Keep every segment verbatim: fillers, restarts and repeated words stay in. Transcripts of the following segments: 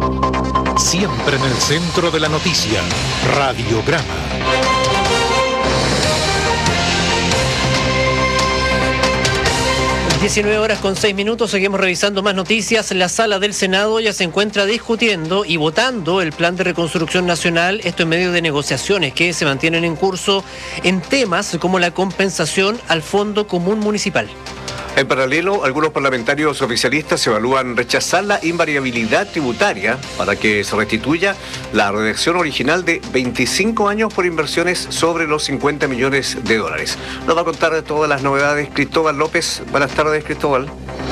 Siempre en el centro de la noticia, Radiograma. diecinueve horas con seis minutos, seguimos revisando más noticias. La sala del Senado ya se encuentra discutiendo y votando el plan de reconstrucción nacional, esto en medio de negociaciones que se mantienen en curso en temas como la compensación al Fondo Común Municipal. En paralelo, algunos parlamentarios oficialistas evalúan rechazar la invariabilidad tributaria para que se restituya la redacción original de veinticinco años por inversiones sobre los cincuenta millones de dólares. Nos va a contar todas las novedades Cristóbal López. Buenas tardes, Cristóbal.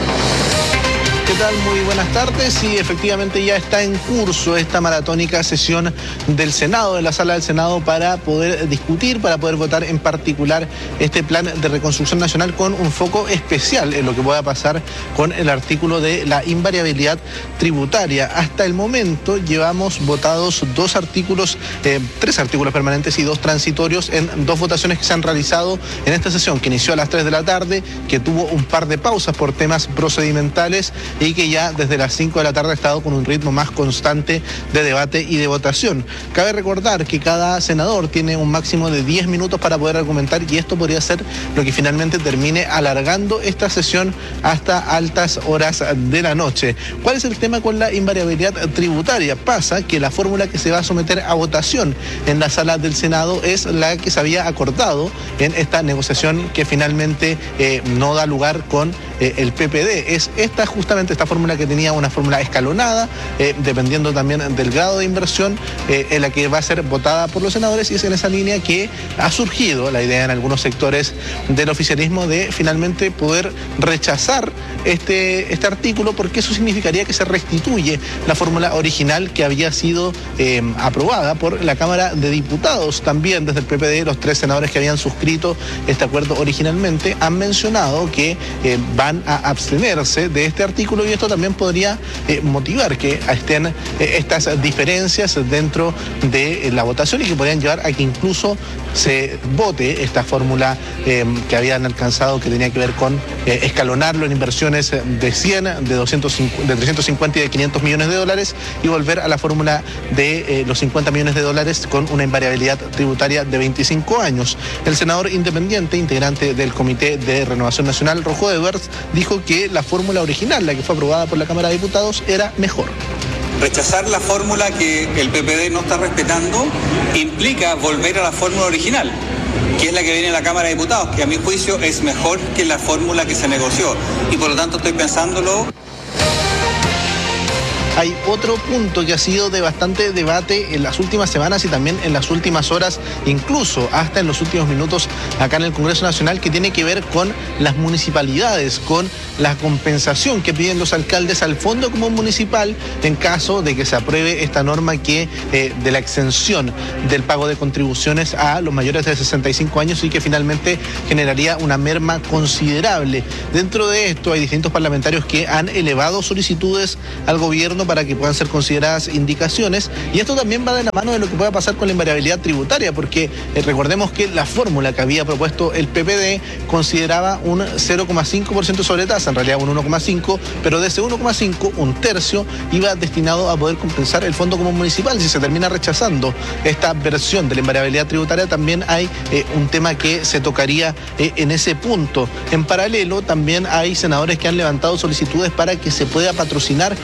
¿Qué tal? Muy buenas tardes. Sí, efectivamente ya está en curso esta maratónica sesión del Senado, de la sala del Senado, para poder discutir, para poder votar en particular este plan de reconstrucción nacional con un foco especial en lo que pueda pasar con el artículo de la invariabilidad tributaria. Hasta el momento llevamos votados dos artículos, eh, tres artículos permanentes y dos transitorios en dos votaciones que se han realizado en esta sesión, que inició a las tres de la tarde, que tuvo un par de pausas por temas procedimentales y que ya desde las cinco de la tarde ha estado con un ritmo más constante de debate y de votación. Cabe recordar que cada senador tiene un máximo de diez minutos para poder argumentar, y esto podría ser lo que finalmente termine alargando esta sesión hasta altas horas de la noche. ¿Cuál es el tema con la invariabilidad tributaria? Pasa que la fórmula que se va a someter a votación en la sala del Senado es la que se había acordado en esta negociación que finalmente eh, no da lugar con eh, el P P D. Es esta justamente esta fórmula que tenía una fórmula escalonada, eh, dependiendo también del grado de inversión, eh, en la que va a ser votada por los senadores, y es en esa línea que ha surgido la idea en algunos sectores del oficialismo de finalmente poder rechazar este, este artículo, porque eso significaría que se restituye la fórmula original que había sido eh, aprobada por la Cámara de Diputados. También desde el P P D, los tres senadores que habían suscrito este acuerdo originalmente han mencionado que eh, van a abstenerse de este artículo, y esto también podría eh, motivar que estén eh, estas diferencias dentro de eh, la votación, y que podrían llevar a que incluso se vote esta fórmula eh, que habían alcanzado, que tenía que ver con eh, escalonarlo en inversiones de cien, de doscientos cincuenta, de trescientos cincuenta y de quinientos millones de dólares, y volver a la fórmula de eh, los cincuenta millones de dólares con una invariabilidad tributaria de veinticinco años. El senador independiente, integrante del Comité de Renovación Nacional, Rojo Edwards, dijo que la fórmula original, la que fue aprobada por la Cámara de Diputados, era mejor. Rechazar la fórmula que el P P D no está respetando implica volver a la fórmula original, que es la que viene en la Cámara de Diputados, que a mi juicio es mejor que la fórmula que se negoció, y por lo tanto estoy pensándolo. Hay otro punto que ha sido de bastante debate en las últimas semanas y también en las últimas horas, incluso hasta en los últimos minutos acá en el Congreso Nacional, que tiene que ver con las municipalidades, con la compensación que piden los alcaldes al Fondo Común Municipal en caso de que se apruebe esta norma que eh, de la exención del pago de contribuciones a los mayores de sesenta y cinco años, y que finalmente generaría una merma considerable. Dentro de esto hay distintos parlamentarios que han elevado solicitudes al gobierno para que puedan ser consideradas indicaciones, y esto también va de la mano de lo que pueda pasar con la invariabilidad tributaria, porque eh, recordemos que la fórmula que había propuesto el P P D consideraba un cero coma cinco por ciento sobre tasa, en realidad un uno coma cinco, pero de ese uno coma cinco, un tercio iba destinado a poder compensar el Fondo Común Municipal. Si se termina rechazando esta versión de la invariabilidad tributaria, también hay eh, un tema que se tocaría eh, en ese punto. En paralelo, también hay senadores que han levantado solicitudes para que se pueda patrocinar